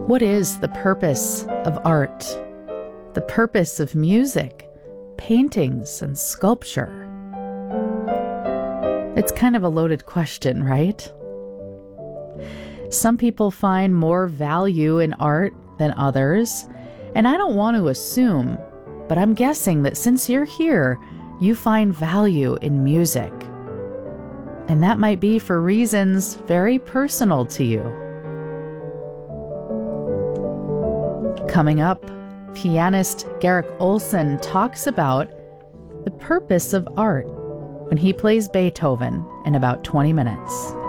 What is the purpose of art? The purpose of music, paintings, and sculpture? It's kind of a loaded question, right? Some people find more value in art than others, and I don't want to assume, but I'm guessing that since you're here, you find value in music. And that might be for reasons very personal to you. Coming up, pianist Garrick Ohlsson talks about the purpose of art when he plays Beethoven in about 20 minutes.